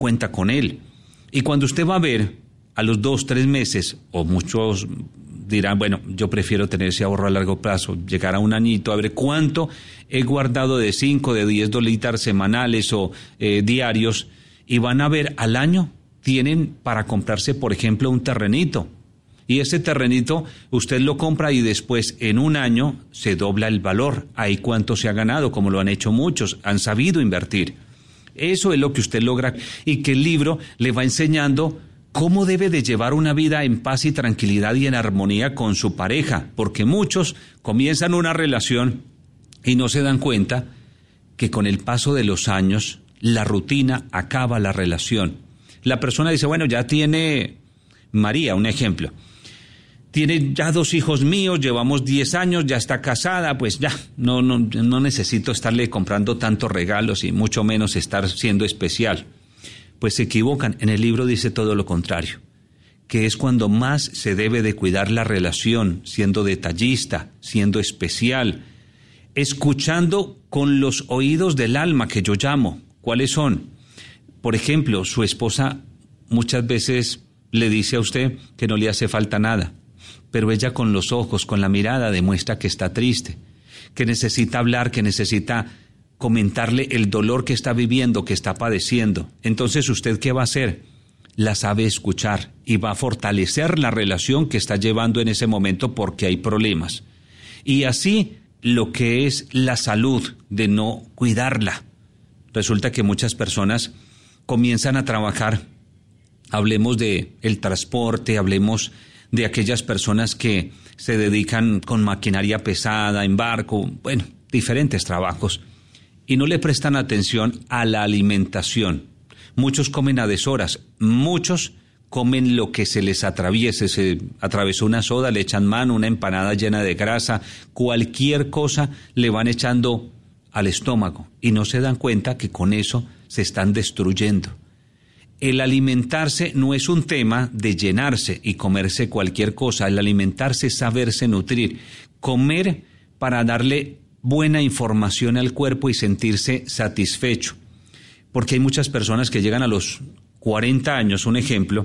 cuenta con él. Y cuando usted va a ver a los 2, 3 meses, o muchos dirán, bueno, yo prefiero tener ese ahorro a largo plazo, llegar a un añito, a ver cuánto he guardado de 5, de 10 dólares semanales o diarios, y van a ver al año, tienen para comprarse, por ejemplo, un terrenito. Y ese terrenito usted lo compra y después en un año se dobla el valor. Ahí cuánto se ha ganado, como lo han hecho muchos, han sabido invertir. Eso es lo que usted logra, y que el libro le va enseñando cómo debe de llevar una vida en paz y tranquilidad y en armonía con su pareja, porque muchos comienzan una relación y no se dan cuenta que con el paso de los años la rutina acaba la relación. La persona dice, bueno, ya tiene María, un ejemplo, tiene ya 2 hijos míos, llevamos 10 años, ya está casada, pues ya, no necesito estarle comprando tantos regalos y mucho menos estar siendo especial. Pues se equivocan. En el libro dice todo lo contrario, que es cuando más se debe de cuidar la relación, siendo detallista, siendo especial, escuchando con los oídos del alma, que yo llamo. ¿Cuáles son? Por ejemplo, su esposa muchas veces le dice a usted que no le hace falta nada, pero ella con los ojos, con la mirada, demuestra que está triste, que necesita hablar, que necesita comentarle el dolor que está viviendo, que está padeciendo. Entonces, ¿usted qué va a hacer? La sabe escuchar y va a fortalecer la relación que está llevando en ese momento porque hay problemas. Y así, lo que es la salud de no cuidarla. Resulta que muchas personas comienzan a trabajar, hablemos de el transporte, hablemos de aquellas personas que se dedican con maquinaria pesada, en barco, bueno, diferentes trabajos, y no le prestan atención a la alimentación. Muchos comen a deshoras, muchos comen lo que se les atraviese, se atravesó una soda, le echan mano, una empanada llena de grasa, cualquier cosa le van echando al estómago y no se dan cuenta que con eso se están destruyendo. El alimentarse no es un tema de llenarse y comerse cualquier cosa. El alimentarse es saberse nutrir. Comer para darle buena información al cuerpo y sentirse satisfecho. Porque hay muchas personas que llegan a los 40 años, un ejemplo,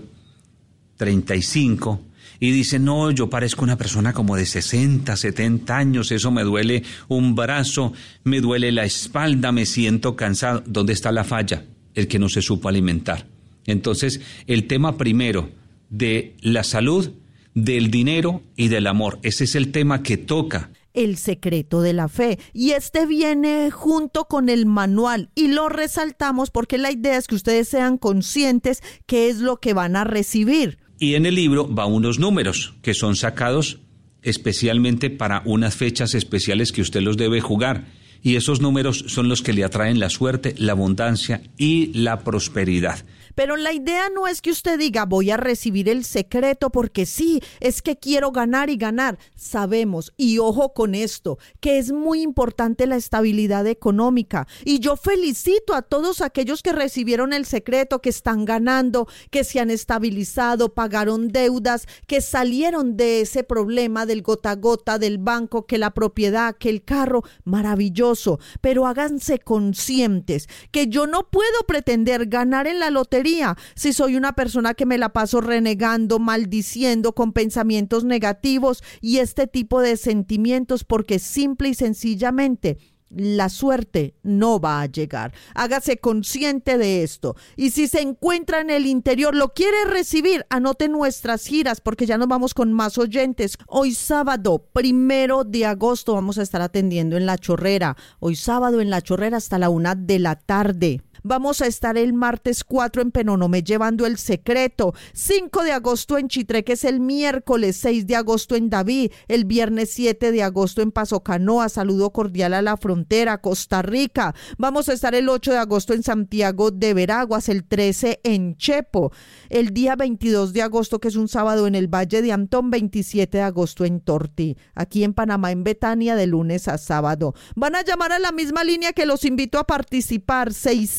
35, y dicen, no, yo parezco una persona como de 60, 70 años, eso me duele un brazo, me duele la espalda, me siento cansado. ¿Dónde está la falla? El que no se supo alimentar. Entonces, el tema primero de la salud, del dinero y del amor, ese es el tema que toca. El secreto de la fe, y este viene junto con el manual y lo resaltamos porque la idea es que ustedes sean conscientes qué es lo que van a recibir. Y en el libro va unos números que son sacados especialmente para unas fechas especiales que usted los debe jugar, y esos números son los que le atraen la suerte, la abundancia y la prosperidad. Pero la idea no es que usted diga, voy a recibir el secreto porque sí, es que quiero ganar y ganar. Sabemos, y ojo con esto, que es muy importante la estabilidad económica. Y yo felicito a todos aquellos que recibieron el secreto, que están ganando, que se han estabilizado, pagaron deudas, que salieron de ese problema del gota a gota, del banco, que la propiedad, que el carro. Maravilloso, pero háganse conscientes que yo no puedo pretender ganar en la lotería si soy una persona que me la paso renegando, maldiciendo, con pensamientos negativos y este tipo de sentimientos, porque simple y sencillamente la suerte no va a llegar. Hágase consciente de esto. Y si se encuentra en el interior, lo quiere recibir, anote nuestras giras porque ya nos vamos con más oyentes. Hoy sábado, 1 de agosto, vamos a estar atendiendo en La Chorrera. Hoy sábado en La Chorrera hasta la 1 de la tarde. Vamos a estar el martes 4 en Penonomé llevando el secreto. 5 de agosto en Chitré, que es el miércoles. 6 de agosto en David. El viernes 7 de agosto en Paso Canoa. Saludo cordial a la frontera, Costa Rica. Vamos a estar el 8 de agosto en Santiago de Veraguas. El 13 en Chepo. El día 22 de agosto, que es un sábado, en el Valle de Antón. 27 de agosto en Tortí. Aquí en Panamá, en Betania, de lunes a sábado. Van a llamar a la misma línea que los invito a participar.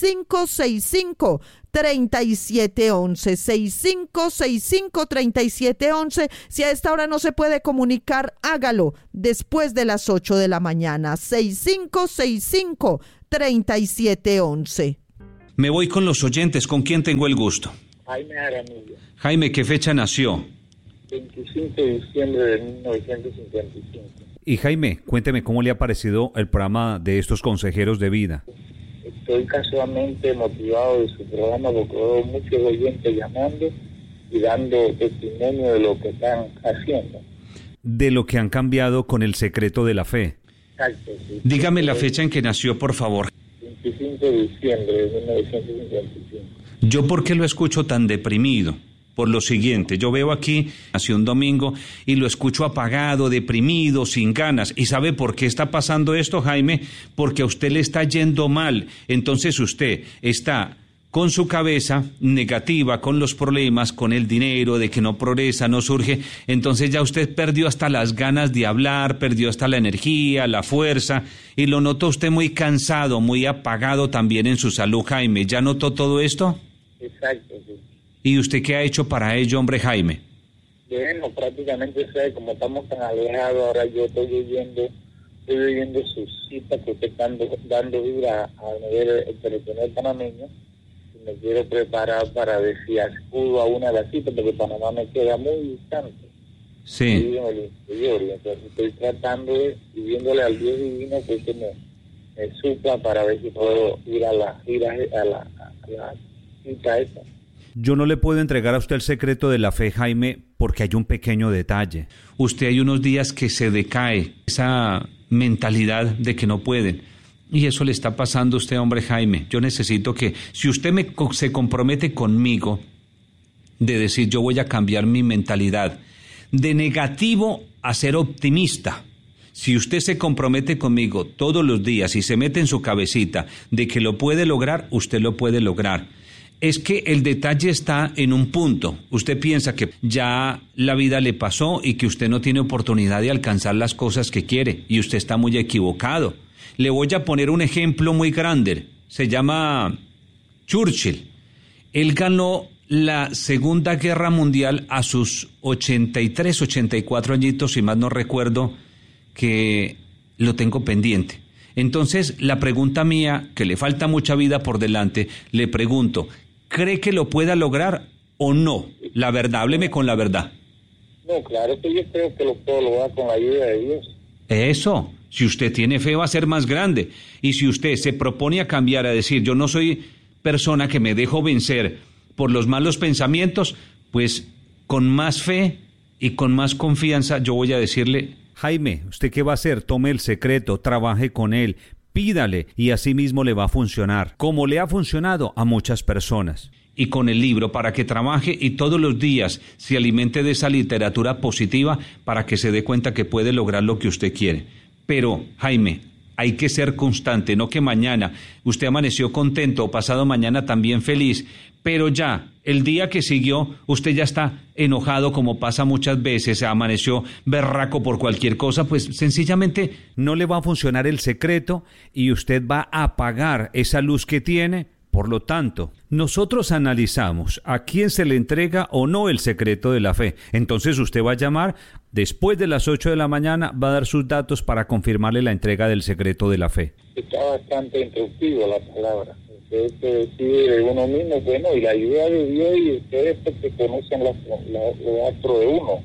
6565-3711, 6565-3711. Si a esta hora no se puede comunicar, hágalo después de las 8 de la mañana. 6565-3711. Me voy con los oyentes. ¿Con quién tengo el gusto? Jaime Jaramillo. Jaime, ¿qué fecha nació? 25 de diciembre de 1955. Y Jaime, cuénteme cómo le ha parecido el programa de estos consejeros de vida. Estoy casualmente motivado de su programa porque veo muchos oyentes llamando y dando testimonio de lo que están haciendo. De lo que han cambiado con el secreto de la fe. Exacto. Sí. Dígame la fecha en que nació, por favor. 25 de diciembre de 1955. ¿Yo por qué lo escucho tan deprimido? Por lo siguiente, yo veo aquí, nació un domingo, y lo escucho apagado, deprimido, sin ganas. ¿Y sabe por qué está pasando esto, Jaime? Porque a usted le está yendo mal. Entonces usted está con su cabeza negativa, con los problemas, con el dinero, de que no progresa, no surge. Entonces ya usted perdió hasta las ganas de hablar, perdió hasta la energía, la fuerza, y lo notó usted muy cansado, muy apagado también en su salud, Jaime. ¿Ya notó todo esto? Exacto, sí. ¿Y usted qué ha hecho para ello, hombre, Jaime? Bueno, prácticamente, como estamos tan alejados, ahora yo estoy oyendo sus citas que usted está dando vida a nivel internacional panameño, y me quiero preparar para ver si acudo a una de las citas, porque Panamá me queda muy distante. Sí. Vivo en el interior, y entonces estoy tratando de, pidiéndole al Dios divino que me supla para ver si puedo ir a la cita esa. Yo no le puedo entregar a usted el secreto de la fe, Jaime, porque hay un pequeño detalle. Usted hay unos días que se decae esa mentalidad de que no pueden. Y eso le está pasando a usted, hombre, Jaime. Yo necesito que, si usted se compromete conmigo, de decir yo voy a cambiar mi mentalidad, de negativo a ser optimista. Si usted se compromete conmigo todos los días y se mete en su cabecita de que lo puede lograr, usted lo puede lograr. Es que el detalle está en un punto. Usted piensa que ya la vida le pasó y que usted no tiene oportunidad de alcanzar las cosas que quiere, y usted está muy equivocado. Le voy a poner un ejemplo muy grande. Se llama Churchill. Él ganó la Segunda Guerra Mundial a sus 83, 84 añitos, si más no recuerdo, que lo tengo pendiente. Entonces, la pregunta mía, que le falta mucha vida por delante, le pregunto, ¿cree que lo pueda lograr o no? La verdad, hábleme con la verdad. No, claro que yo creo que lo puedo lograr con la ayuda de Dios. Eso, si usted tiene fe va a ser más grande. Y si usted se propone a cambiar, a decir, yo no soy persona que me dejo vencer por los malos pensamientos, pues con más fe y con más confianza yo voy a decirle, Jaime, ¿usted qué va a hacer? Tome el secreto, trabaje con él, pídale y así mismo le va a funcionar, como le ha funcionado a muchas personas. Y con el libro para que trabaje y todos los días se alimente de esa literatura positiva para que se dé cuenta que puede lograr lo que usted quiere. Pero, Jaime, hay que ser constante, no que mañana usted amaneció contento o pasado mañana también feliz, pero ya, el día que siguió, usted ya está enojado como pasa muchas veces, amaneció berraco por cualquier cosa, pues sencillamente no le va a funcionar el secreto y usted va a apagar esa luz que tiene. Por lo tanto, nosotros analizamos a quién se le entrega o no el secreto de la fe. Entonces usted va a llamar después de las 8 de la mañana, va a dar sus datos para confirmarle la entrega del secreto de la fe. Está bastante instructivo la palabra. Usted se decide de uno mismo, bueno, y la ayuda de Dios y ustedes porque conocen los astros de uno.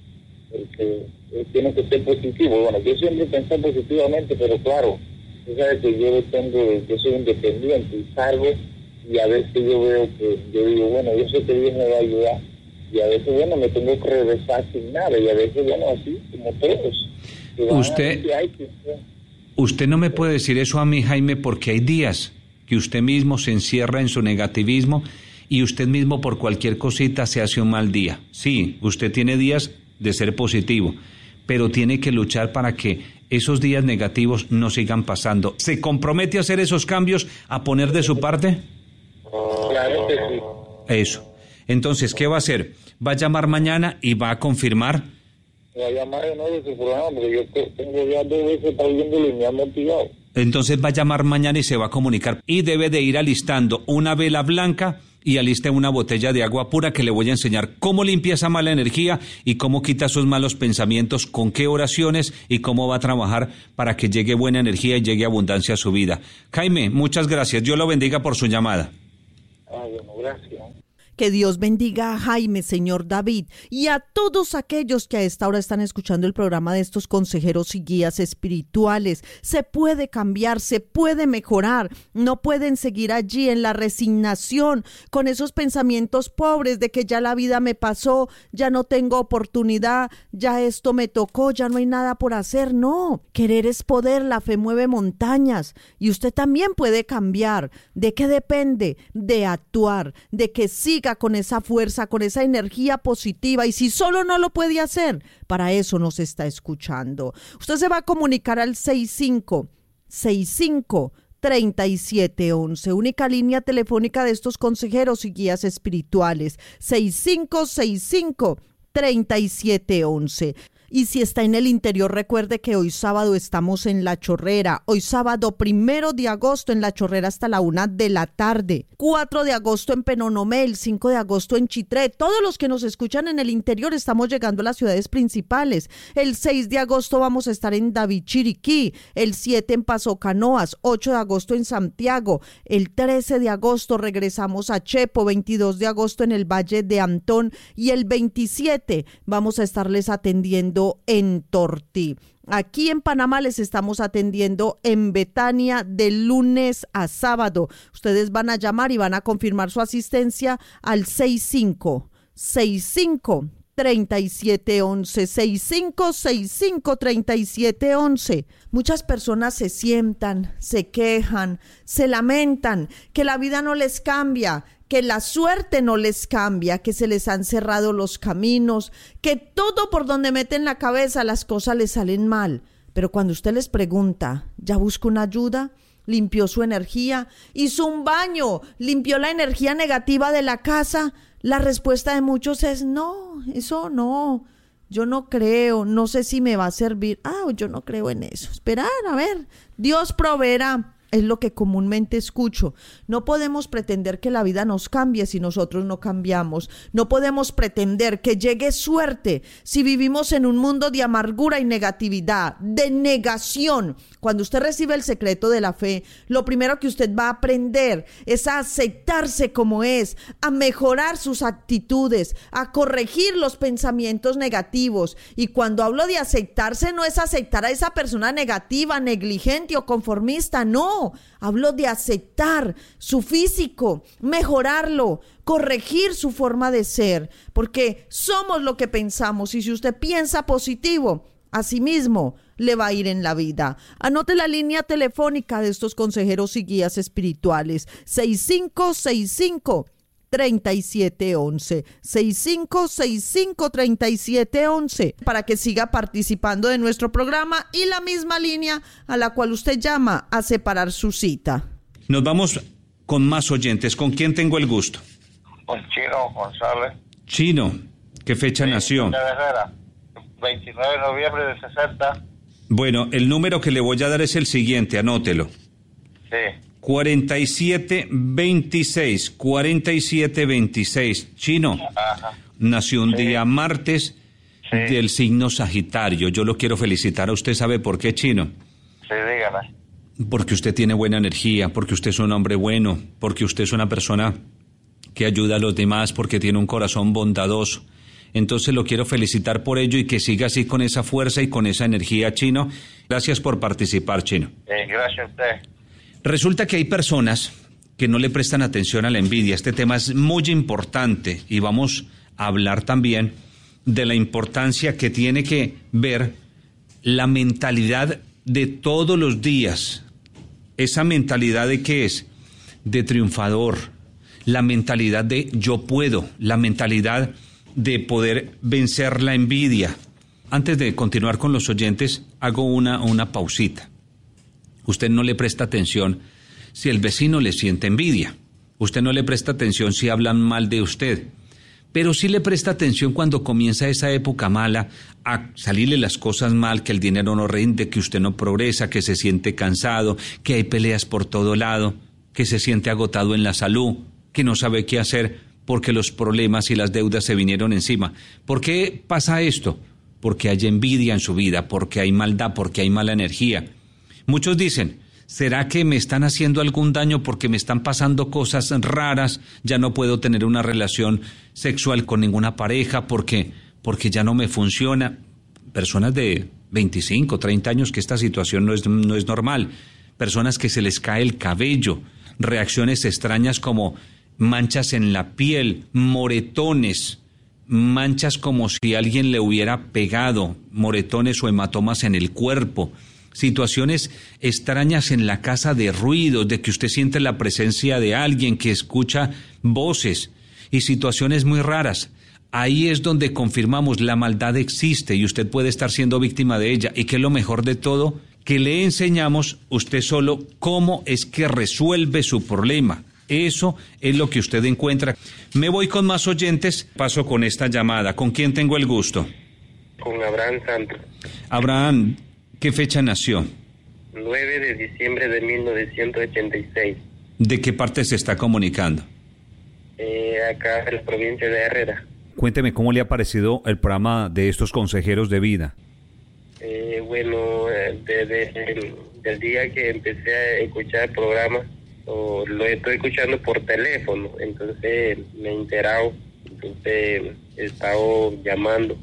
Porque tiene que ser positivo. Bueno, yo siempre pensé positivamente, pero claro, tú sabes que yo soy independiente y salgo, y a veces yo veo que, yo digo, bueno, yo sé que Dios me va a ayudar, y a veces, bueno, me tengo que regresar sin nada, y a veces, bueno, así, como todos. Usted no me puede decir eso a mí, Jaime, porque hay días que usted mismo se encierra en su negativismo y usted mismo por cualquier cosita se hace un mal día. Sí, usted tiene días de ser positivo, pero tiene que luchar para que esos días negativos no sigan pasando. ¿Se compromete a hacer esos cambios, a poner de su parte? Claro que sí. Eso. Entonces, ¿qué va a hacer? ¿Va a llamar mañana y va a confirmar? Me va a llamar de nuevo de su programa, porque yo tengo ya 2 veces para viéndolo y me ha motivado. Entonces va a llamar mañana y se va a comunicar. Y debe de ir alistando una vela blanca y aliste una botella de agua pura que le voy a enseñar cómo limpia esa mala energía y cómo quita esos malos pensamientos, con qué oraciones y cómo va a trabajar para que llegue buena energía y llegue abundancia a su vida. Jaime, muchas gracias. Dios lo bendiga por su llamada. Bueno, gracias. Que Dios bendiga a Jaime, señor David, y a todos aquellos que a esta hora están escuchando el programa de estos consejeros y guías espirituales. Se puede cambiar, se puede mejorar. No pueden seguir allí en la resignación, con esos pensamientos pobres de que ya la vida me pasó, ya no tengo oportunidad, ya esto me tocó, ya no hay nada por hacer. No, querer es poder, la fe mueve montañas, y usted también puede cambiar. ¿De qué depende? De actuar, de que siga con esa fuerza, con esa energía positiva, y si solo no lo puede hacer, para eso nos está escuchando. Usted se va a comunicar al 6565-3711, única línea telefónica de estos consejeros y guías espirituales, 6565-3711. Y si está en el interior, recuerde que hoy sábado estamos en La Chorrera. Hoy sábado 1 de agosto en La Chorrera hasta la 1 de la tarde. 4 de agosto en Penonomé, 5 de agosto en Chitré. Todos los que nos escuchan en el interior estamos llegando a las ciudades principales. El 6 de agosto vamos a estar en David Chiriquí. El 7 en Paso Canoas. 8 de agosto en Santiago. El 13 de agosto regresamos a Chepo. 22 de agosto en el Valle de Antón. Y el 27 vamos a estarles atendiendo en Tortí. Aquí en Panamá les estamos atendiendo en Betania de lunes a sábado. Ustedes van a llamar y van a confirmar su asistencia al 6565-3711, 6565-3711. Muchas personas se sientan, se quejan, se lamentan que la vida no les cambia, que la suerte no les cambia, que se les han cerrado los caminos, que todo por donde meten la cabeza las cosas les salen mal. Pero cuando usted les pregunta, ¿ya buscó una ayuda? ¿Limpió su energía? ¿Hizo un baño? ¿Limpió la energía negativa de la casa? La respuesta de muchos es no, eso no. Yo no creo, no sé si me va a servir. Yo no creo en eso. Esperar, a ver, Dios proveerá. Es lo que comúnmente escucho. No podemos pretender que la vida nos cambie si nosotros no cambiamos. No podemos pretender que llegue suerte si vivimos en un mundo de amargura y negatividad, de negación. Cuando usted recibe el secreto de la fe, lo primero que usted va a aprender es a aceptarse como es, a mejorar sus actitudes, a corregir los pensamientos negativos. Y cuando hablo de aceptarse, no es aceptar a esa persona negativa, negligente o conformista, no. Hablo de aceptar su físico, mejorarlo, corregir su forma de ser, porque somos lo que pensamos, y si usted piensa positivo, asimismo le va a ir en la vida. Anote la línea telefónica de estos consejeros y guías espirituales, 6565-3711, 6565-3711, para que siga participando de nuestro programa, y la misma línea a la cual usted llama a separar su cita. Nos vamos con más oyentes. ¿Con quién tengo el gusto? Con Chino González. Chino, ¿qué fecha nació? 29 de noviembre del 60. Bueno, el número que le voy a dar es el siguiente, anótelo. Sí. 4726. Chino, Ajá. nació un día martes del signo Sagitario. Yo lo quiero felicitar a usted. ¿Sabe por qué, Chino? Sí, dígame. Porque usted tiene buena energía, porque usted es un hombre bueno, porque usted es una persona que ayuda a los demás, porque tiene un corazón bondadoso. Entonces lo quiero felicitar por ello y que siga así con esa fuerza y con esa energía, Chino. Gracias por participar, Chino. Gracias a usted. Resulta que hay personas que no le prestan atención a la envidia. Este tema es muy importante y vamos a hablar también de la importancia que tiene que ver la mentalidad de todos los días. Esa mentalidad de ¿qué es? De triunfador, la mentalidad de yo puedo, la mentalidad de poder vencer la envidia. Antes de continuar con los oyentes, hago una pausita. Usted no le presta atención si el vecino le siente envidia. Usted no le presta atención si hablan mal de usted. Pero sí le presta atención cuando comienza esa época mala, a salirle las cosas mal, que el dinero no rinde, que usted no progresa, que se siente cansado, que hay peleas por todo lado, que se siente agotado en la salud, que no sabe qué hacer porque los problemas y las deudas se vinieron encima. ¿Por qué pasa esto? Porque hay envidia en su vida, porque hay maldad, porque hay mala energía. Muchos dicen, ¿Será que me están haciendo algún daño porque me están pasando cosas raras? Ya no puedo tener una relación sexual con ninguna pareja porque ya no me funciona. Personas de 25, 30 años que esta situación no es normal. Personas que se les cae el cabello, reacciones extrañas como manchas en la piel, moretones, manchas como si alguien le hubiera pegado, moretones o hematomas en el cuerpo, situaciones extrañas en la casa de ruidos, de que usted siente la presencia de alguien, que escucha voces y situaciones muy raras. Ahí es donde confirmamos la maldad existe y usted puede estar siendo víctima de ella. Y que es lo mejor de todo, que le enseñamos usted solo cómo es que resuelve su problema. Eso es lo que usted encuentra. Me voy con más oyentes, paso con esta llamada. ¿Con quién tengo el gusto? Con Abraham Santos. Abraham, ¿qué fecha nació? 9 de diciembre de 1986. ¿De qué parte se está comunicando? Acá en la provincia de Herrera. Cuénteme cómo le ha parecido el programa de estos consejeros de vida. Bueno, desde el día que empecé a escuchar el programa, lo estoy escuchando por teléfono, entonces me he enterado, entonces he estado llamando.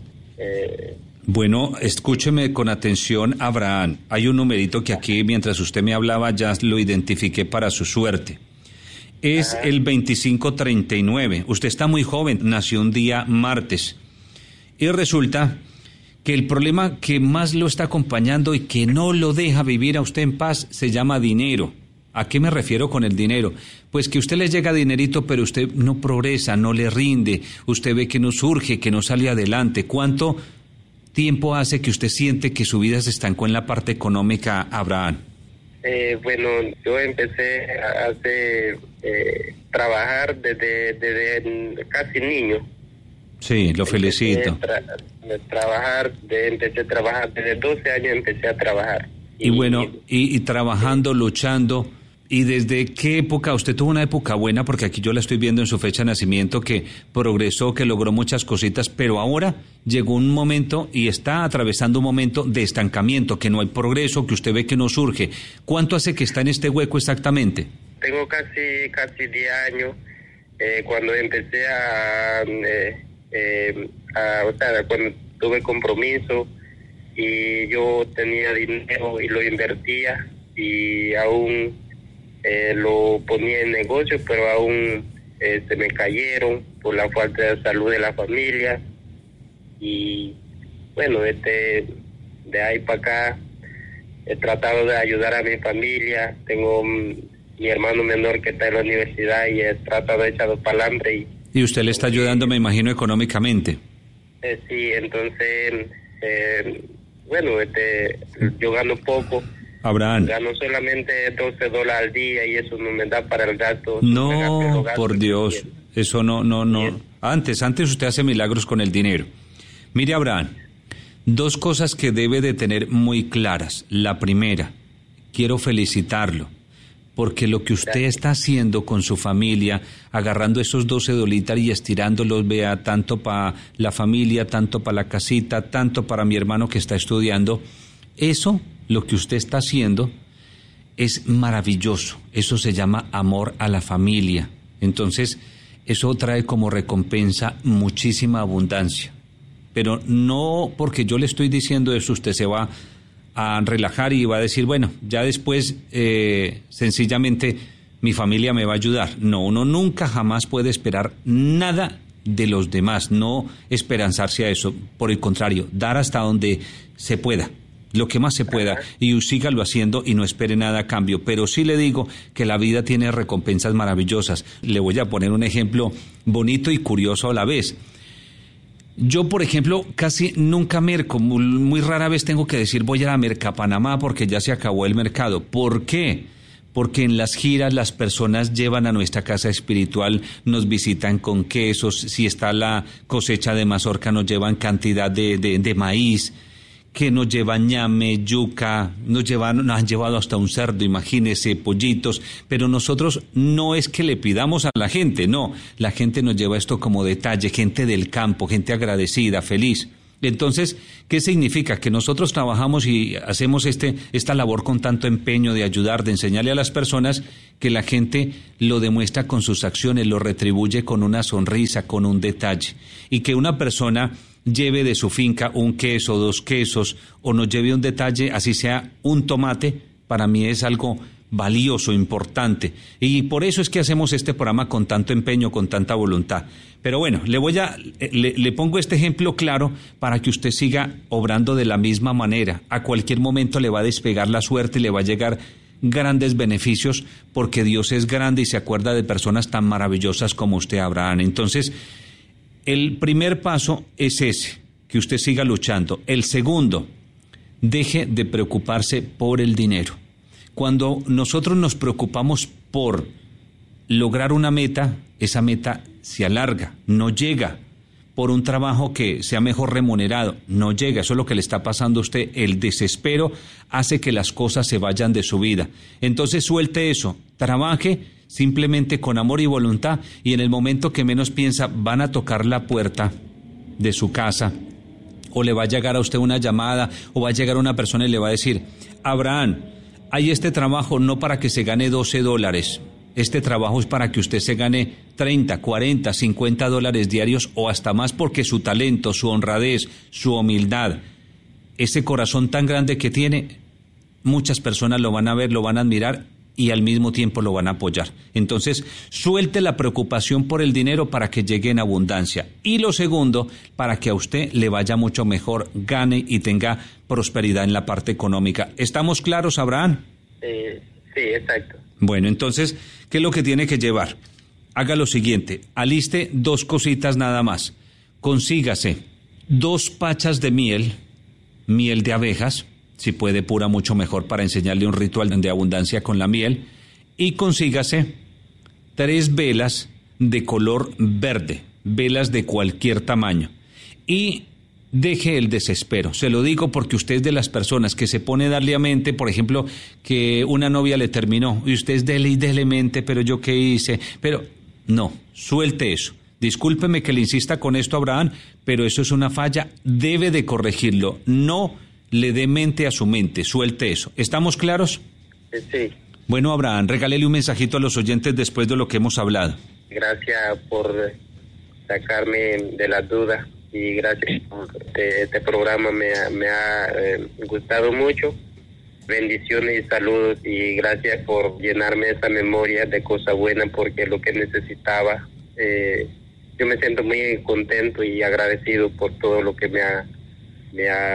Bueno, escúcheme con atención, Abraham. Hay un numerito que aquí, mientras usted me hablaba, ya lo identifiqué para su suerte. Es el 2539. Usted está muy joven, nació un día martes. Y resulta que el problema que más lo está acompañando y que no lo deja vivir a usted en paz se llama dinero. ¿A qué me refiero con el dinero? Pues que usted le llega dinerito, pero usted no progresa, no le rinde. Usted ve que no surge, que no sale adelante. ¿Cuánto tiempo hace que usted siente que su vida se estancó en la parte económica, Abraham? Bueno, yo empecé a trabajar desde casi niño. Sí, lo felicito. Empecé a trabajar desde 12 años, empecé a trabajar. Y bueno, y trabajando, luchando. ¿Y desde qué época? Usted tuvo una época buena, porque aquí yo la estoy viendo en su fecha de nacimiento, que progresó, que logró muchas cositas, pero ahora llegó un momento y está atravesando un momento de estancamiento, que no hay progreso, que usted ve que no surge. ¿Cuánto hace que está en este hueco exactamente? Tengo casi 10 años, cuando empecé cuando tuve compromiso y yo tenía dinero y lo invertía y aún lo ponía en negocio, pero aún se me cayeron por la falta de salud de la familia. Y bueno, de ahí para acá he tratado de ayudar a mi familia. Tengo mi hermano menor que está en la universidad y he tratado de echarlo para adelante. Y usted le está ayudando, me imagino, económicamente. Sí, entonces, bueno, yo gano poco. Abraham. Gano solamente $12 al día y eso no me da para el gasto. No, por Dios, eso no. Antes usted hace milagros con el dinero. Mire, Abraham, dos cosas que debe de tener muy claras. La primera, quiero felicitarlo, porque lo que usted está haciendo con su familia, agarrando esos $12 y estirándolos, vea, tanto para la familia, tanto para la casita, tanto para mi hermano que está estudiando, eso, lo que usted está haciendo, es maravilloso. Eso se llama amor a la familia. Entonces, eso trae como recompensa muchísima abundancia. Pero no porque yo le estoy diciendo eso, usted se va a relajar y va a decir, bueno, ya después sencillamente mi familia me va a ayudar. No, uno nunca jamás puede esperar nada de los demás, no esperanzarse a eso. Por el contrario, dar hasta donde se pueda, lo que más se pueda, y sígalo haciendo y no espere nada a cambio. Pero sí le digo que la vida tiene recompensas maravillosas. Le voy a poner un ejemplo bonito y curioso a la vez. Yo, por ejemplo, casi nunca merco, muy rara vez tengo que decir voy a la Mercapanamá porque ya se acabó el mercado. ¿Por qué? Porque en las giras las personas llevan a nuestra casa espiritual, nos visitan con quesos, si está la cosecha de mazorca nos llevan cantidad de maíz, que nos llevan ñame, yuca, nos han llevado hasta un cerdo, imagínese, pollitos, pero nosotros no es que le pidamos a la gente, no, la gente nos lleva esto como detalle, gente del campo, gente agradecida, feliz. Entonces, ¿qué significa? Que nosotros trabajamos y hacemos esta labor con tanto empeño de ayudar, de enseñarle a las personas, que la gente lo demuestra con sus acciones, lo retribuye con una sonrisa, con un detalle. Y que una persona lleve de su finca un queso, 2 quesos, o nos lleve un detalle, así sea un tomate, para mí es algo valioso, importante. Y por eso es que hacemos este programa con tanto empeño, con tanta voluntad. Pero bueno, le pongo este ejemplo claro para que usted siga obrando de la misma manera. A cualquier momento le va a despegar la suerte y le va a llegar grandes beneficios, porque Dios es grande y se acuerda de personas tan maravillosas como usted, Abraham. Entonces, el primer paso es ese, que usted siga luchando. El segundo, deje de preocuparse por el dinero. Cuando nosotros nos preocupamos por lograr una meta, esa meta se alarga, no llega. Por un trabajo que sea mejor remunerado, no llega. Eso es lo que le está pasando a usted. El desespero hace que las cosas se vayan de su vida. Entonces suelte eso, trabaje simplemente con amor y voluntad, y en el momento que menos piensa van a tocar la puerta de su casa, o le va a llegar a usted una llamada, o va a llegar una persona y le va a decir: Abraham, hay este trabajo no para que se gane $12. Este trabajo es para que usted se gane 30, 40, 50 dólares diarios o hasta más, porque su talento, su honradez, su humildad, ese corazón tan grande que tiene, muchas personas lo van a ver, lo van a admirar y al mismo tiempo lo van a apoyar. Entonces, suelte la preocupación por el dinero para que llegue en abundancia. Y lo segundo, para que a usted le vaya mucho mejor, gane y tenga prosperidad en la parte económica. ¿Estamos claros, Abraham? Sí, exacto. Bueno, entonces, ¿qué es lo que tiene que llevar? Haga lo siguiente, aliste 2 cositas nada más. Consígase 2 pachas de miel de abejas, si puede pura mucho mejor para enseñarle un ritual de abundancia con la miel, y consígase 3 velas de color verde, velas de cualquier tamaño, y deje el desespero. Se lo digo porque usted es de las personas que se pone a darle a mente, por ejemplo, que una novia le terminó, y usted es dele y dele mente, pero yo qué hice, pero no, suelte eso. Discúlpeme que le insista con esto, Abraham, pero eso es una falla, debe de corregirlo, no le dé mente a su mente, suelte eso. ¿Estamos claros? Sí. Bueno, Abraham, regálele un mensajito a los oyentes después de lo que hemos hablado. Gracias por sacarme de la duda y gracias por este programa, me ha gustado mucho. Bendiciones y saludos y gracias por llenarme esa memoria de cosas buenas, porque es lo que necesitaba. Yo me siento muy contento y agradecido por todo lo que me ha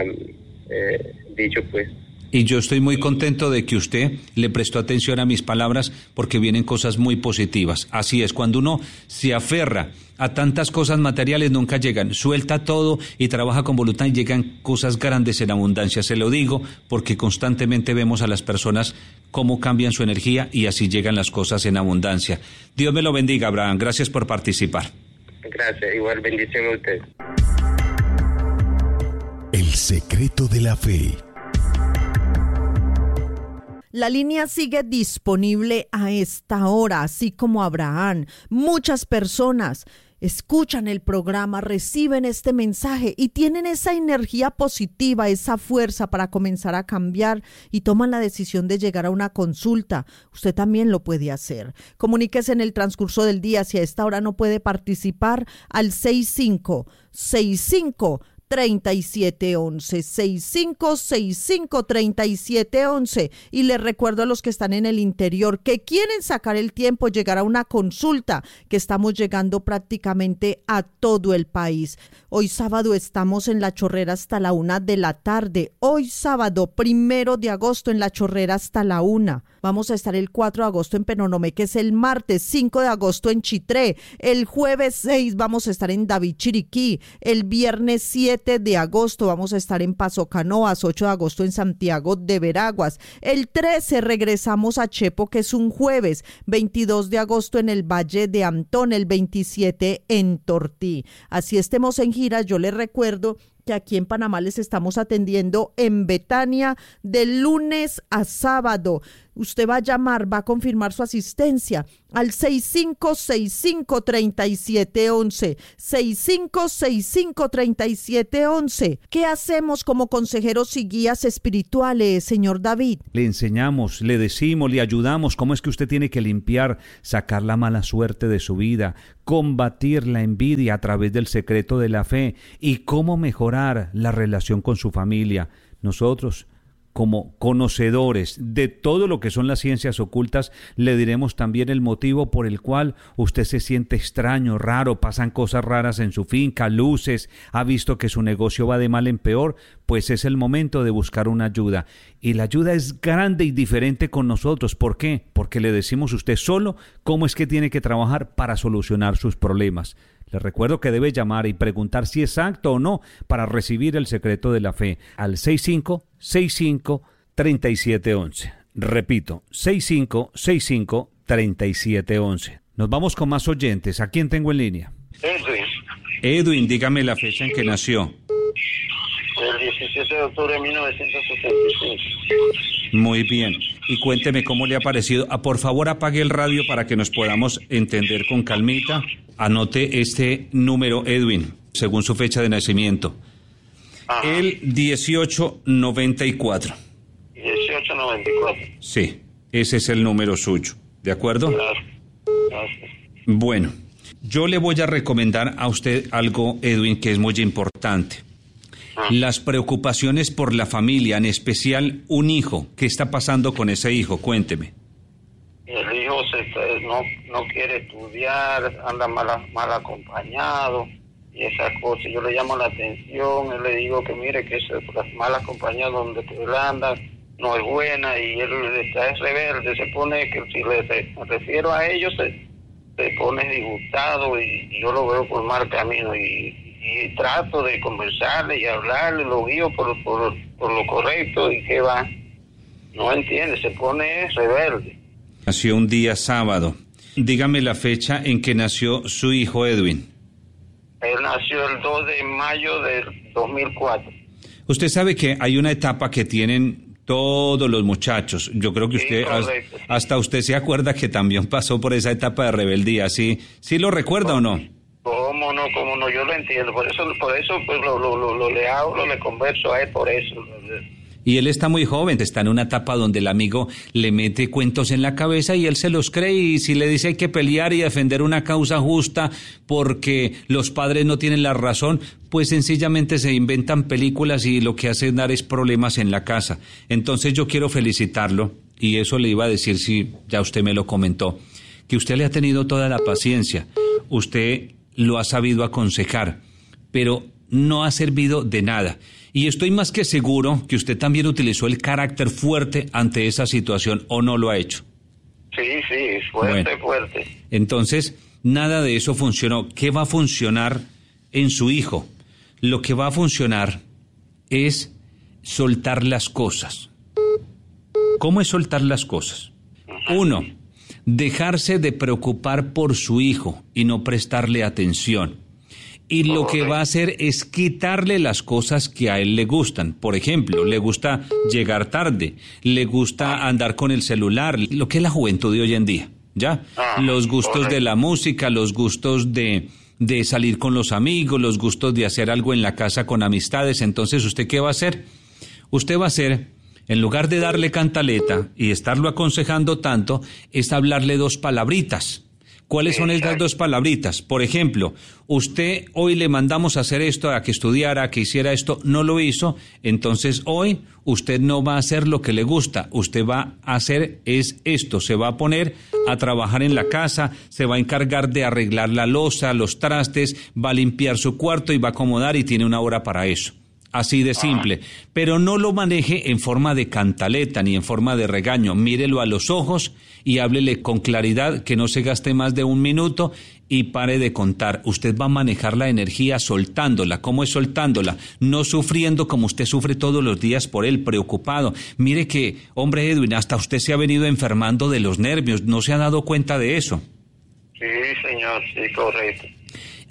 dicho, pues. Y yo estoy muy contento de que usted le prestó atención a mis palabras, porque vienen cosas muy positivas. Así es, cuando uno se aferra a tantas cosas materiales nunca llegan. Suelta todo y trabaja con voluntad y llegan cosas grandes en abundancia. Se lo digo porque constantemente vemos a las personas cómo cambian su energía y así llegan las cosas en abundancia. Dios me lo bendiga, Abraham. Gracias por participar. Gracias, igual bendición a usted. El secreto de la fe. La línea sigue disponible a esta hora, así como Abraham. Muchas personas escuchan el programa, reciben este mensaje y tienen esa energía positiva, esa fuerza para comenzar a cambiar y toman la decisión de llegar a una consulta. Usted también lo puede hacer. Comuníquese en el transcurso del día. Si a esta hora no puede participar, al 6565-3711, 6565-3711. Y les recuerdo a los que están en el interior que quieren sacar el tiempo, llegar a una consulta, que estamos llegando prácticamente a todo el país. Hoy sábado estamos en La Chorrera hasta la 1 de la tarde. Hoy sábado 1 de agosto en La Chorrera hasta la 1. Vamos a estar el 4 de agosto en Penonomé, que es el martes, 5 de agosto en Chitré. El jueves 6 vamos a estar en David Chiriquí. El viernes 7 de agosto vamos a estar en Paso Canoas, 8 de agosto en Santiago de Veraguas. El 13 regresamos a Chepo, que es un jueves, 22 de agosto en el Valle de Antón, el 27 en Tortí. Así estemos en gira, yo les recuerdo que aquí en Panamá les estamos atendiendo en Betania de lunes a sábado. Usted va a llamar, va a confirmar su asistencia al 6565-3711, 6565-3711. ¿Qué hacemos como consejeros y guías espirituales, señor David? Le enseñamos, le decimos, le ayudamos cómo es que usted tiene que limpiar, sacar la mala suerte de su vida, combatir la envidia a través del secreto de la fe y cómo mejorar la relación con su familia. Nosotros, como conocedores de todo lo que son las ciencias ocultas, le diremos también el motivo por el cual usted se siente extraño, raro, pasan cosas raras en su finca, luces, ha visto que su negocio va de mal en peor, pues es el momento de buscar una ayuda. Y la ayuda es grande y diferente con nosotros. ¿Por qué? Porque le decimos a usted solo cómo es que tiene que trabajar para solucionar sus problemas. Le recuerdo que debe llamar y preguntar si es apto o no para recibir el secreto de la fe al 6565-3711. Repito, 6565-3711. Nos vamos con más oyentes. ¿A quién tengo en línea? Edwin, dígame la fecha en que nació. El 17 de octubre de 1965. Muy bien. Y cuénteme cómo le ha parecido. Por favor, apague el radio para que nos podamos entender con calmita. Anote este número, Edwin, según su fecha de nacimiento. Ajá. El 1894. 1894. Sí, ese es el número suyo. ¿De acuerdo? Gracias. Bueno, yo le voy a recomendar a usted algo, Edwin, que es muy importante. Las preocupaciones por la familia, en especial un hijo. ¿Qué está pasando con ese hijo? Cuénteme. El hijo no quiere estudiar, anda mal acompañado y esas cosas. Yo le llamo la atención, él le digo que mire que las malas compañías donde él anda no es buena y él es rebelde, se pone que si me refiero a ellos se pone disgustado y yo lo veo por mal camino y trato de conversarle y hablarle, lo guío por lo correcto y que va, no entiende, se pone rebelde. Nació un día sábado. Dígame la fecha en que nació su hijo Edwin. Él nació el 2 de mayo del 2004. Usted sabe que hay una etapa que tienen todos los muchachos. Yo creo que usted, hasta usted se acuerda que también pasó por esa etapa de rebeldía. ¿Sí lo recuerda o no? ¿Cómo no? Yo lo entiendo. Por eso pues le hablo, le converso a él por eso. Y él está muy joven, está en una etapa donde el amigo le mete cuentos en la cabeza y él se los cree, y si le dice hay que pelear y defender una causa justa porque los padres no tienen la razón, pues sencillamente se inventan películas y lo que hacen dar es problemas en la casa. Entonces yo quiero felicitarlo, y eso le iba a decir si ya usted me lo comentó, que usted le ha tenido toda la paciencia, usted lo ha sabido aconsejar, pero no ha servido de nada. Y estoy más que seguro que usted también utilizó el carácter fuerte ante esa situación, ¿o no lo ha hecho? Sí, fuerte. Entonces, nada de eso funcionó. ¿Qué va a funcionar en su hijo? Lo que va a funcionar es soltar las cosas. ¿Cómo es soltar las cosas? 1, dejarse de preocupar por su hijo y no prestarle atención. Y lo que va a hacer es quitarle las cosas que a él le gustan. Por ejemplo, le gusta llegar tarde, le gusta andar con el celular, lo que es la juventud de hoy en día, ¿ya? Los gustos de la música, los gustos de salir con los amigos, los gustos de hacer algo en la casa con amistades. Entonces, ¿usted qué va a hacer? Usted va a hacer, en lugar de darle cantaleta y estarlo aconsejando tanto, es hablarle 2 palabritas. ¿Cuáles son estas 2 palabritas? Por ejemplo, usted hoy le mandamos a hacer esto, a que estudiara, a que hiciera esto, no lo hizo, entonces hoy usted no va a hacer lo que le gusta, usted va a hacer es esto, se va a poner a trabajar en la casa, se va a encargar de arreglar la loza, los trastes, va a limpiar su cuarto y va a acomodar y tiene 1 hora para eso. Así de simple, pero no lo maneje en forma de cantaleta ni en forma de regaño, mírelo a los ojos y háblele con claridad, que no se gaste más de 1 minuto y pare de contar. Usted va a manejar la energía soltándola. ¿Cómo es soltándola? No sufriendo como usted sufre todos los días por él, preocupado. Mire que, hombre Edwin, hasta usted se ha venido enfermando de los nervios, ¿no se ha dado cuenta de eso? Sí, señor, sí, correcto.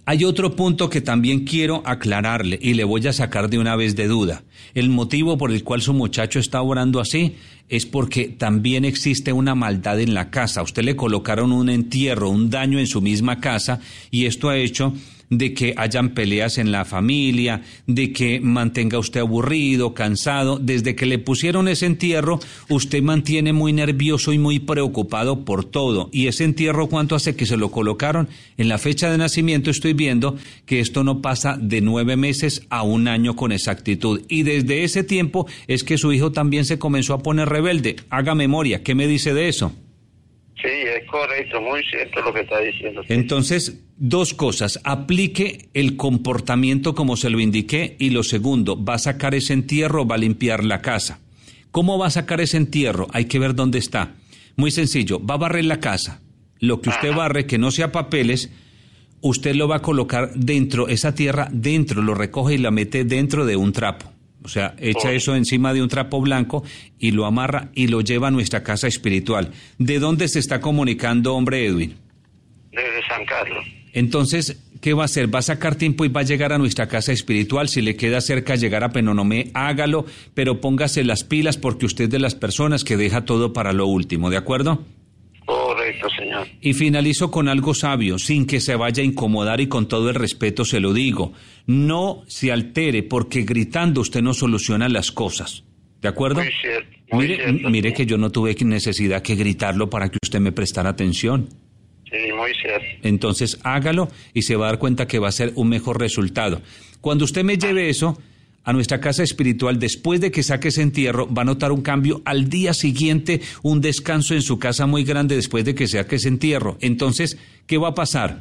Hay otro punto que también quiero aclararle y le voy a sacar de una vez de duda. El motivo por el cual su muchacho está orando así es porque también existe una maldad en la casa. Usted le colocaron un entierro, un daño en su misma casa y esto ha hecho de que hayan peleas en la familia, de que mantenga usted aburrido, cansado. Desde que le pusieron ese entierro, usted mantiene muy nervioso y muy preocupado por todo. Y ese entierro, ¿cuánto hace que se lo colocaron? En la fecha de nacimiento estoy viendo que esto no pasa de 9 meses a 1 año con exactitud. Y desde ese tiempo es que su hijo también se comenzó a poner rebelde. Haga memoria, ¿qué me dice de eso? Sí, es correcto, muy cierto lo que está diciendo. Entonces, 2 cosas. Aplique el comportamiento como se lo indiqué y lo segundo, va a sacar ese entierro, va a limpiar la casa. ¿Cómo va a sacar ese entierro? Hay que ver dónde está. Muy sencillo, va a barrer la casa. Lo que usted barre, que no sea papeles, usted lo va a colocar dentro, esa tierra dentro, lo recoge y la mete dentro de un trapo. O sea, echa eso encima de un trapo blanco y lo amarra y lo lleva a nuestra casa espiritual. ¿De dónde se está comunicando, hombre Edwin? Desde San Carlos. Entonces, ¿qué va a hacer? Va a sacar tiempo y va a llegar a nuestra casa espiritual. Si le queda cerca llegar a Penonomé, hágalo, pero póngase las pilas porque usted es de las personas que deja todo para lo último, ¿de acuerdo? Correcto, señor. Y finalizo con algo sabio, sin que se vaya a incomodar y con todo el respeto se lo digo. No se altere porque gritando usted no soluciona las cosas. ¿De acuerdo? Muy cierto. Muy cierto. Mire que yo no tuve necesidad que gritarlo para que usted me prestara atención. Sí, muy cierto. Entonces hágalo y se va a dar cuenta que va a ser un mejor resultado. Cuando usted me lleve eso a nuestra casa espiritual, después de que saque ese entierro, va a notar un cambio al día siguiente, un descanso en su casa muy grande después de que saque ese entierro. Entonces, ¿qué va a pasar?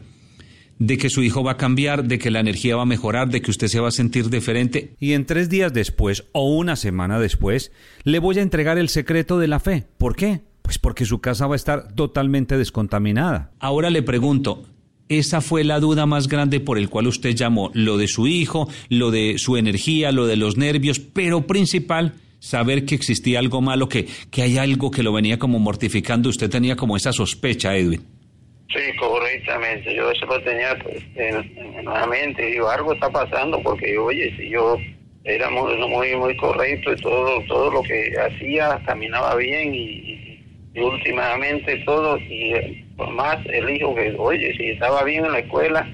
De que su hijo va a cambiar, de que la energía va a mejorar, de que usted se va a sentir diferente. Y en 3 días después o 1 semana después, le voy a entregar el secreto de la fe. ¿Por qué? Pues porque su casa va a estar totalmente descontaminada. Ahora le pregunto, ¿esa fue la duda más grande por el cual usted llamó? Lo de su hijo, lo de su energía, lo de los nervios, pero principal, saber que existía algo malo, que hay algo que lo venía como mortificando. Usted tenía como esa sospecha, Edwin. Sí, correctamente. Yo eso lo tenía pues, en la mente. Digo, algo está pasando porque, oye, si yo era muy correcto y todo lo que hacía caminaba bien y últimamente todo, y por más el hijo que, oye, si estaba bien en la escuela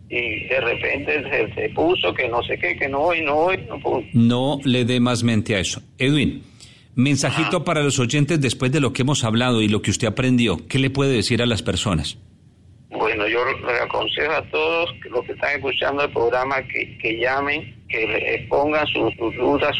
y de repente se puso que no sé qué, que no pudo. No le dé más mente a eso. Edwin, mensajito para los oyentes después de lo que hemos hablado y lo que usted aprendió. ¿Qué le puede decir a las personas? Bueno, yo le aconsejo a todos los que están escuchando el programa que llamen, que le expongan sus dudas,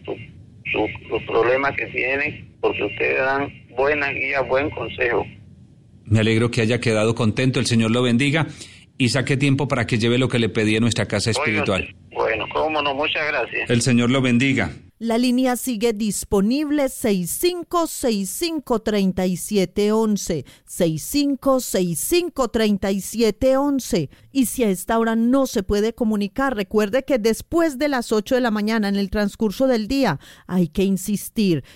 sus problemas que tienen, porque ustedes dan buena guía, buen consejo. Me alegro que haya quedado contento, el Señor lo bendiga y saque tiempo para que lleve lo que le pedí a nuestra casa espiritual. Oigan, bueno, cómo no, muchas gracias. El Señor lo bendiga. La línea sigue disponible 6565-3711, 6565-3711. Y si a esta hora no se puede comunicar, recuerde que después de las 8 de la mañana, en el transcurso del día, hay que insistir,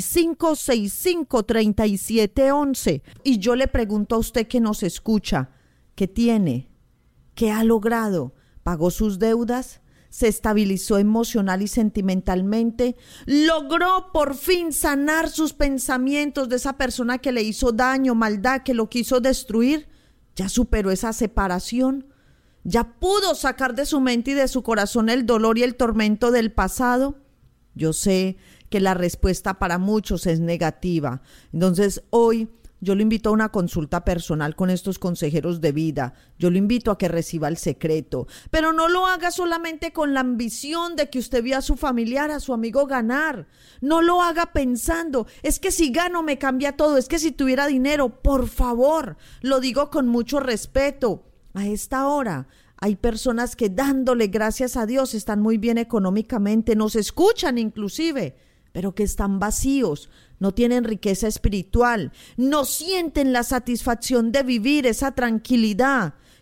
6565-3711. Y yo le pregunto a usted que nos escucha, ¿qué tiene? ¿Qué ha logrado? ¿Pagó sus deudas? ¿Se estabilizó emocional y sentimentalmente? ¿Logró por fin sanar sus pensamientos de esa persona que le hizo daño, maldad, que lo quiso destruir? ¿Ya superó esa separación? ¿Ya pudo sacar de su mente y de su corazón el dolor y el tormento del pasado? Yo sé que la respuesta para muchos es negativa. Entonces, hoy yo lo invito a una consulta personal con estos consejeros de vida. Yo lo invito a que reciba el secreto. Pero no lo haga solamente con la ambición de que usted vea a su familiar, a su amigo ganar. No lo haga pensando, es que si gano me cambia todo, es que si tuviera dinero, por favor, lo digo con mucho respeto. A esta hora hay personas que dándole gracias a Dios están muy bien económicamente, nos escuchan inclusive, pero que están vacíos, no tienen riqueza espiritual, no sienten la satisfacción de vivir esa tranquilidad.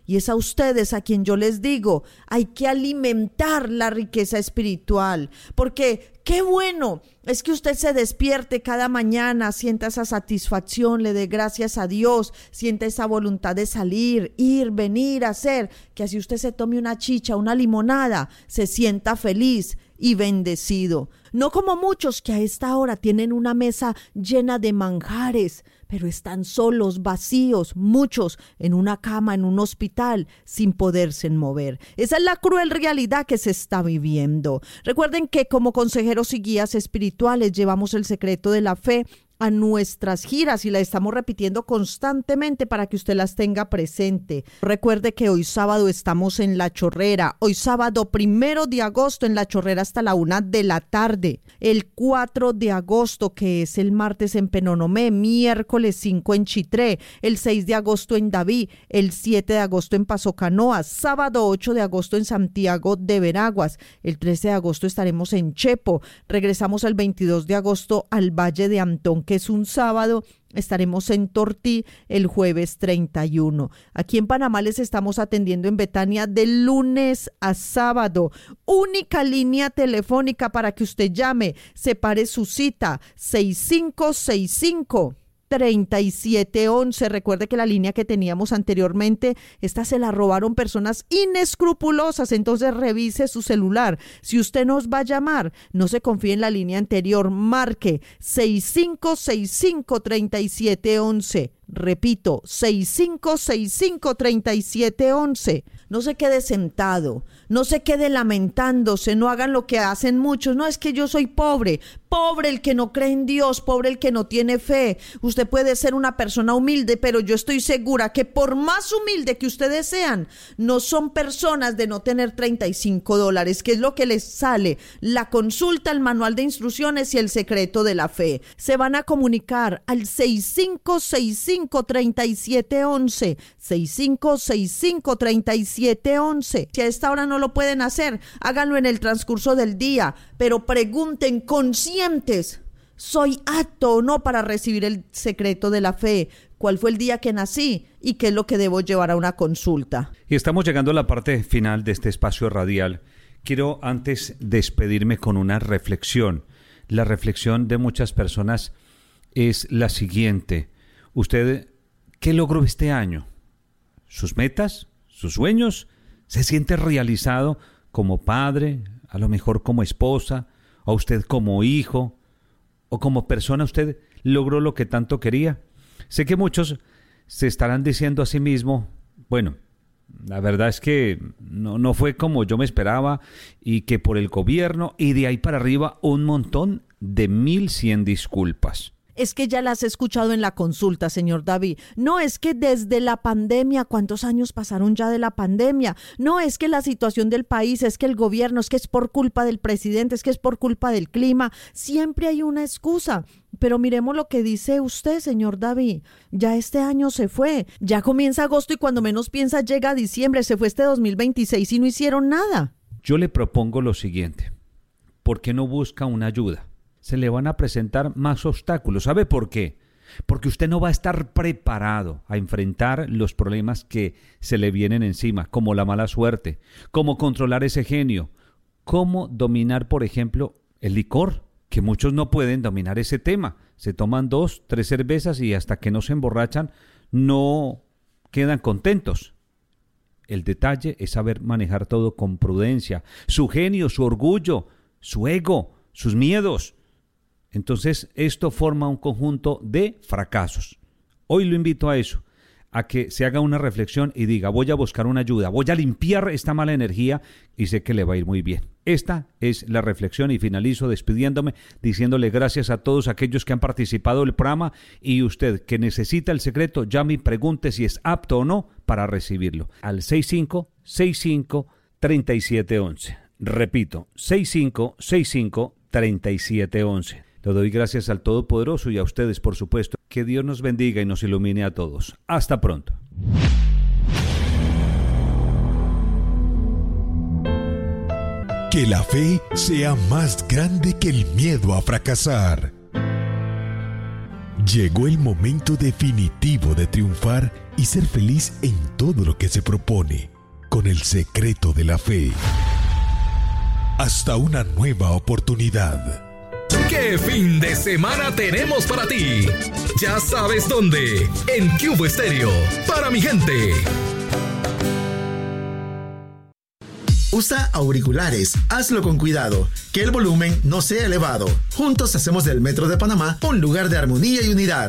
Y es a ustedes a quien yo les digo, hay que alimentar la riqueza espiritual, porque qué bueno es que usted se despierte cada mañana, sienta esa satisfacción, le dé gracias a Dios, sienta esa voluntad de salir, ir, venir, hacer, que así usted se tome una chicha, una limonada, se sienta feliz y bendecido. No como muchos que a esta hora tienen una mesa llena de manjares, pero están solos, vacíos, muchos en una cama, en un hospital, sin poderse mover. Esa es la cruel realidad que se está viviendo. Recuerden que como consejeros y guías espirituales llevamos el secreto de la fe a nuestras giras y la estamos repitiendo constantemente para que usted las tenga presente. Recuerde que hoy sábado estamos en La Chorrera, hoy sábado 1 de agosto en La Chorrera hasta la 1 de la tarde, el 4 de agosto que es el martes en Penonomé, miércoles 5 en Chitré, el 6 de agosto en Daví, el 7 de agosto en Paso Canoas, sábado 8 de agosto en Santiago de Veraguas, el 13 de agosto estaremos en Chepo, regresamos el 22 de agosto al Valle de Antón, que es un sábado, estaremos en Tortí el jueves 31. Aquí en Panamá les estamos atendiendo en Betania de lunes a sábado. Única línea telefónica para que usted llame, separe su cita, 6565-3711. Recuerde que la línea que teníamos anteriormente, esta se la robaron personas inescrupulosas, entonces revise su celular. Si usted nos va a llamar, no se confíe en la línea anterior, marque 6565-3711. Repito, 6565-3711. No se quede sentado, no se quede lamentándose, no hagan lo que hacen muchos. No, es que yo soy pobre, pobre el que no cree en Dios, pobre el que no tiene fe. Usted puede ser una persona humilde, pero yo estoy segura que por más humilde que ustedes sean, no son personas de no tener $35, que es lo que les sale, la consulta, el manual de instrucciones y el secreto de la fe. Se van a comunicar al 6565-3711, 6565-3711. Si a esta hora no lo pueden hacer, háganlo en el transcurso del día, pero pregunten conscientes, ¿soy apto o no para recibir el secreto de la fe? ¿Cuál fue el día que nací? ¿Y qué es lo que debo llevar a una consulta? Y estamos llegando a la parte final de este espacio radial. Quiero antes despedirme con una reflexión. La reflexión de muchas personas es la siguiente. ¿Usted qué logró este año? ¿Sus metas? ¿Sus sueños? ¿Se siente realizado como padre, a lo mejor como esposa, o usted como hijo, o como persona? ¿Usted logró lo que tanto quería? Sé que muchos se estarán diciendo a sí mismo, bueno, la verdad es que no fue como yo me esperaba, y que por el gobierno, y de ahí para arriba un montón de 1100 disculpas. Es que ya las he escuchado en la consulta, señor David. No, es que desde la pandemia, ¿cuántos años pasaron ya de la pandemia? No, es que la situación del país, es que el gobierno, es que es por culpa del presidente, es que es por culpa del clima. Siempre hay una excusa. Pero miremos lo que dice usted, señor David. Ya este año se fue, ya comienza agosto y cuando menos piensa llega diciembre. Se fue este 2026 y no hicieron nada. Yo le propongo lo siguiente. ¿Por qué no busca una ayuda? Se le van a presentar más obstáculos. ¿Sabe por qué? Porque usted no va a estar preparado a enfrentar los problemas que se le vienen encima, como la mala suerte, cómo controlar ese genio, cómo dominar, por ejemplo, el licor, que muchos no pueden dominar ese tema. Se toman 2, 3 cervezas y hasta que no se emborrachan no quedan contentos. El detalle es saber manejar todo con prudencia, su genio, su orgullo, su ego, sus miedos. Entonces, esto forma un conjunto de fracasos. Hoy lo invito a eso, a que se haga una reflexión y diga, voy a buscar una ayuda, voy a limpiar esta mala energía y sé que le va a ir muy bien. Esta es la reflexión y finalizo despidiéndome, diciéndole gracias a todos aquellos que han participado del programa y usted que necesita el secreto, llame y pregunte si es apto o no para recibirlo. Al 6565-3711. Repito, 6565-3711. Le doy gracias al Todopoderoso y a ustedes, por supuesto. Que Dios nos bendiga y nos ilumine a todos. Hasta pronto. Que la fe sea más grande que el miedo a fracasar. Llegó el momento definitivo de triunfar y ser feliz en todo lo que se propone, con el secreto de la fe. Hasta una nueva oportunidad. ¿Qué fin de semana tenemos para ti? Ya sabes dónde. En Cubo Estéreo. Para mi gente. Usa auriculares, hazlo con cuidado, que el volumen no sea elevado. Juntos hacemos del Metro de Panamá un lugar de armonía y unidad.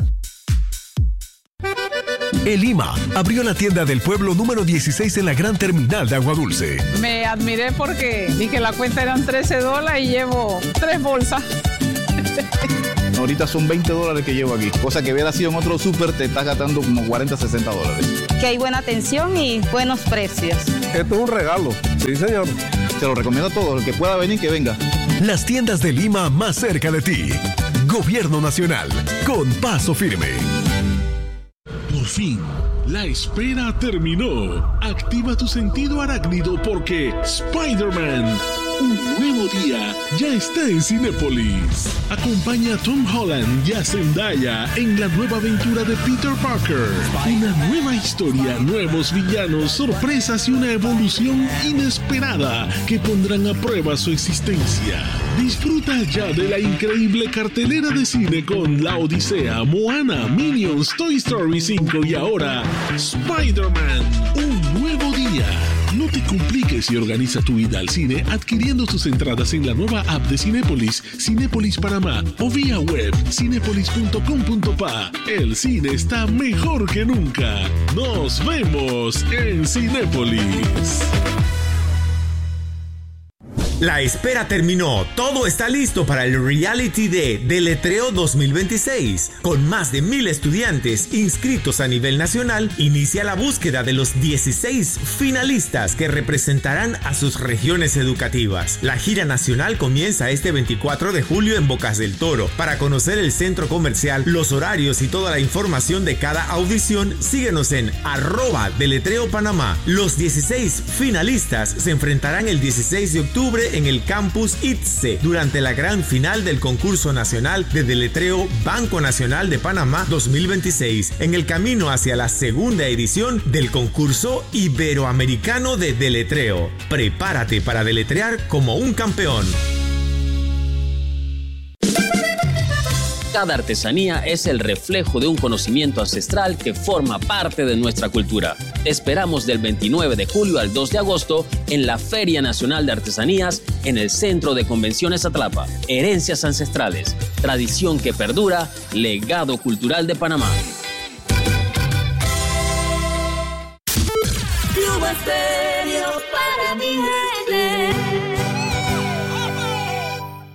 El IMA abrió la tienda del pueblo número 16 en la gran terminal de Agua Dulce. Me admiré porque vi que la cuenta eran $13 y llevo 3 bolsas. Ahorita son $20 que llevo aquí, cosa que hubiera sido en otro súper te estás gastando como $40, $60. Que hay buena atención y buenos precios. Esto es un regalo. Sí, señor. Te lo recomiendo a todos, el que pueda venir, que venga. Las tiendas de Lima más cerca de ti. Gobierno Nacional, con paso firme. Por fin, la espera terminó. Activa tu sentido arácnido porque Spider-Man, un nuevo día, ya está en Cinépolis. Acompaña a Tom Holland y a Zendaya en la nueva aventura de Peter Parker. Una nueva historia, nuevos villanos, sorpresas y una evolución inesperada que pondrán a prueba su existencia. Disfruta ya de la increíble cartelera de cine con La Odisea, Moana, Minions, Toy Story 5 y ahora Spider-Man, un nuevo día. No te compliques y organiza tu ida al cine adquiriendo tus entradas en la nueva app de Cinépolis, Cinépolis Panamá o vía web cinépolis.com.pa. El cine está mejor que nunca. Nos vemos en Cinépolis. La espera terminó, todo está listo para el Reality de Deletreo 2026. Con más de 1,000 estudiantes inscritos a nivel nacional, inicia la búsqueda de los 16 finalistas que representarán a sus regiones educativas. La gira nacional comienza este 24 de julio en Bocas del Toro. Para conocer el centro comercial, los horarios y toda la información de cada audición, síguenos en @deletreopanamá. Los 16 finalistas se enfrentarán el 16 de octubre en el campus ITSE durante la gran final del concurso nacional de deletreo Banco Nacional de Panamá 2026, en el camino hacia la segunda edición del concurso iberoamericano de deletreo. Prepárate para deletrear como un campeón. Cada artesanía es el reflejo de un conocimiento ancestral que forma parte de nuestra cultura. Te esperamos del 29 de julio al 2 de agosto en la Feria Nacional de Artesanías en el Centro de Convenciones Atlapa. Herencias ancestrales, tradición que perdura, legado cultural de Panamá. Cubo Estéreo para mi gente.